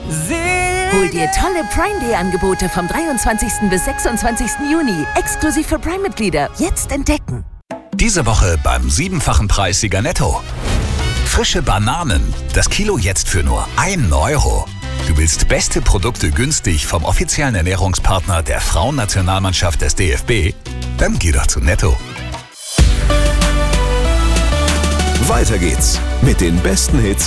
Hol dir tolle Prime Day Angebote vom 23. bis 26. Juni. Exklusiv für Prime-Mitglieder. Jetzt entdecken. Diese Woche beim 7-fachen Preis Sieger Netto. Frische Bananen. Das Kilo jetzt für nur 1 Euro. Du willst beste Produkte günstig vom offiziellen Ernährungspartner der Frauennationalmannschaft des DFB? Dann geh doch zu Netto. Weiter geht's mit den besten Hits